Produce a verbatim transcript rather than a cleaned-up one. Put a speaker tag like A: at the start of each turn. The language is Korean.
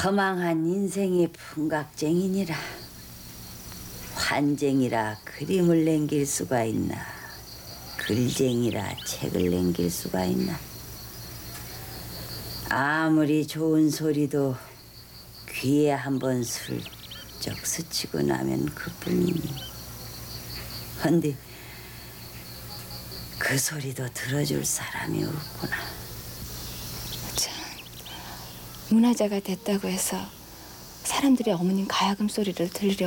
A: 허망한 인생이 풍각쟁이니라. 환쟁이라 그림을 남길 수가 있나, 글쟁이라 책을 남길 수가 있나. 아무리 좋은 소리도 귀에 한번 슬쩍 스치고 나면 그뿐이니. 헌데 그 소리도 들어줄 사람이 없구나.
B: 참, 문화자가 됐다고 해서 사람들이 어머님 가야금 소리를 들으려